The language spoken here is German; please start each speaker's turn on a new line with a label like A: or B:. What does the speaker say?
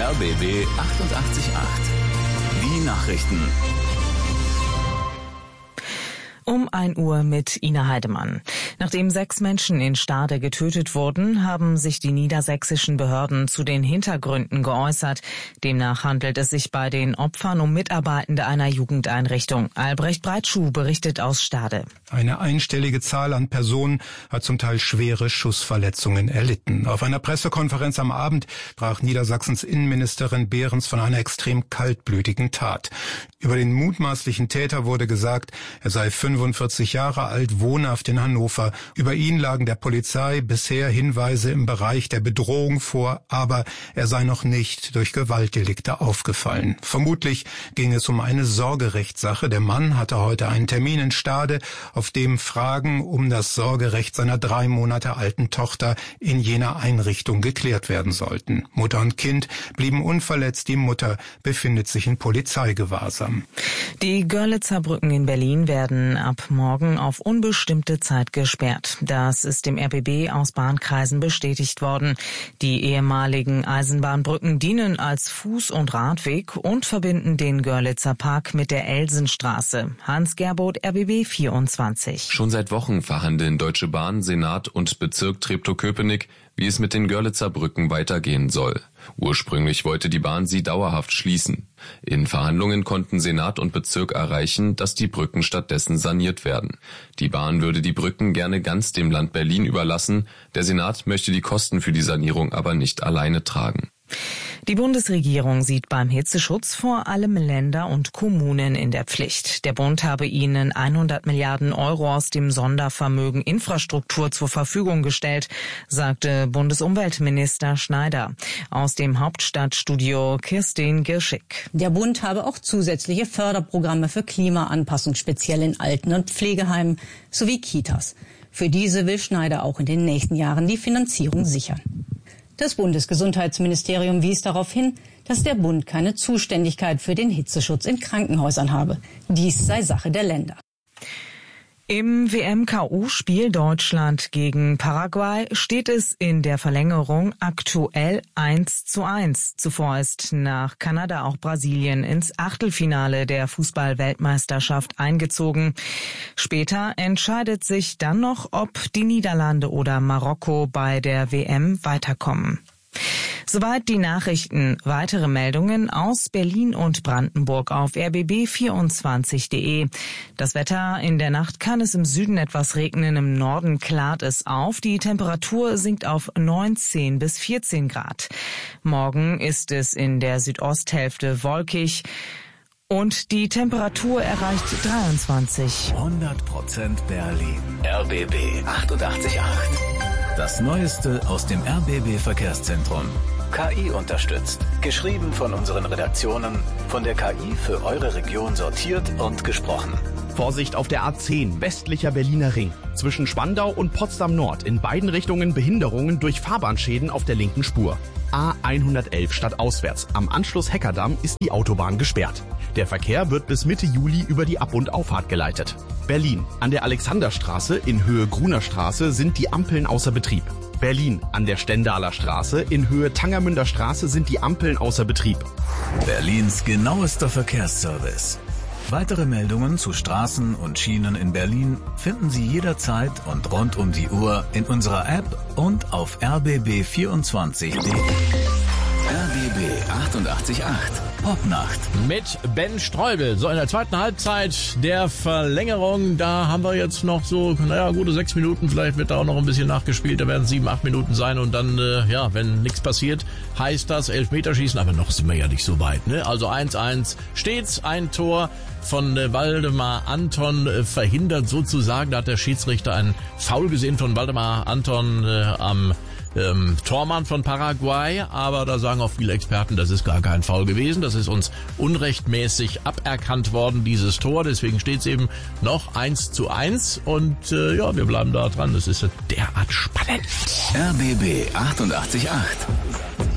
A: RBB 88.8. Die Nachrichten.
B: Um 1 Uhr mit Ina Heidemann. Nachdem 6 Menschen in Stade getötet wurden, haben sich die niedersächsischen Behörden zu den Hintergründen geäußert. Demnach handelt es sich bei den Opfern um Mitarbeitende einer Jugendeinrichtung. Albrecht Breitschuh berichtet aus Stade.
C: Eine einstellige Zahl an Personen hat zum Teil schwere Schussverletzungen erlitten. Auf einer Pressekonferenz am Abend sprach Niedersachsens Innenministerin Behrens von einer extrem kaltblütigen Tat. Über den mutmaßlichen Täter wurde gesagt, er sei 45 Jahre alt, wohnhaft in Hannover. Über ihn lagen der Polizei bisher Hinweise im Bereich der Bedrohung vor, aber er sei noch nicht durch Gewaltdelikte aufgefallen. Vermutlich ging es um eine Sorgerechtssache. Der Mann hatte heute einen Termin in Stade, auf dem Fragen um das Sorgerecht seiner 3 Monate alten Tochter in jener Einrichtung geklärt werden sollten. Mutter und Kind blieben unverletzt. Die Mutter befindet sich in Polizeigewahrsam.
B: Die Görlitzer Brücken in Berlin werden ab morgen auf unbestimmte Zeit gesperrt. Das ist dem RBB aus Bahnkreisen bestätigt worden. Die ehemaligen Eisenbahnbrücken dienen als Fuß- und Radweg und verbinden den Görlitzer Park mit der Elsenstraße. Hans Gerbold, RBB 24.
D: Schon seit Wochen verhandeln Deutsche Bahn, Senat und Bezirk Treptow-Köpenick, wie es mit den Görlitzer Brücken weitergehen soll. Ursprünglich wollte die Bahn sie dauerhaft schließen. In Verhandlungen konnten Senat und Bezirk erreichen, dass die Brücken stattdessen saniert werden. Die Bahn würde die Brücken gerne ganz dem Land Berlin überlassen. Der Senat möchte die Kosten für die Sanierung aber nicht alleine tragen.
B: Die Bundesregierung sieht beim Hitzeschutz vor allem Länder und Kommunen in der Pflicht. Der Bund habe ihnen 100 Milliarden Euro aus dem Sondervermögen Infrastruktur zur Verfügung gestellt, sagte Bundesumweltminister Schneider. Aus dem Hauptstadtstudio Kirstin Girschik.
E: Der Bund habe auch zusätzliche Förderprogramme für Klimaanpassung, speziell in Alten- und Pflegeheimen sowie Kitas. Für diese will Schneider auch in den nächsten Jahren die Finanzierung sichern. Das Bundesgesundheitsministerium wies darauf hin, dass der Bund keine Zuständigkeit für den Hitzeschutz in Krankenhäusern habe. Dies sei Sache der Länder.
B: Im WM-KO-Spiel Deutschland gegen Paraguay steht es in der Verlängerung aktuell 1:1. Zuvor ist nach Kanada auch Brasilien ins Achtelfinale der Fußball-Weltmeisterschaft eingezogen. Später entscheidet sich dann noch, ob die Niederlande oder Marokko bei der WM weiterkommen. Soweit die Nachrichten. Weitere Meldungen aus Berlin und Brandenburg auf rbb24.de. Das Wetter: in der Nacht kann es im Süden etwas regnen, im Norden klart es auf. Die Temperatur sinkt auf 19 bis 14 Grad. Morgen ist es in der Südosthälfte wolkig und die Temperatur erreicht 23.
A: 100% Berlin. RBB 88.8. Das Neueste aus dem RBB Verkehrszentrum. KI unterstützt. Geschrieben von unseren Redaktionen, von der KI für eure Region sortiert und gesprochen.
F: Vorsicht auf der A10, westlicher Berliner Ring. Zwischen Spandau und Potsdam Nord in beiden Richtungen Behinderungen durch Fahrbahnschäden auf der linken Spur. A111 stadtauswärts. Am Anschluss Heckerdamm ist die Autobahn gesperrt. Der Verkehr wird bis Mitte Juli über die Ab- und Auffahrt geleitet. Berlin. An der Alexanderstraße in Höhe Gruner Straße sind die Ampeln außer Betrieb. Berlin. An der Stendaler Straße in Höhe Tangermünder Straße sind die Ampeln außer Betrieb.
A: Berlins genauester Verkehrsservice. Weitere Meldungen zu Straßen und Schienen in Berlin finden Sie jederzeit und rund um die Uhr in unserer App und auf rbb24.de. RBB 88.8 Popnacht.
G: Mit Ben Streubel. So, in der zweiten Halbzeit der Verlängerung, da haben wir jetzt noch so, gute 6 Minuten. Vielleicht wird da auch noch ein bisschen nachgespielt. Da werden 7, 8 Minuten sein. Und dann, wenn nichts passiert, heißt das Elfmeterschießen. Aber noch sind wir ja nicht so weit, ne? Also 1:1 stets, ein Tor von Waldemar Anton verhindert sozusagen. Da hat der Schiedsrichter einen Foul gesehen von Waldemar Anton am Tormann von Paraguay, aber da sagen auch viele Experten, das ist gar kein Foul gewesen. Das ist uns unrechtmäßig aberkannt worden, dieses Tor. Deswegen steht es eben noch 1:1 und wir bleiben da dran. Das ist derart spannend.
A: RBB 88.8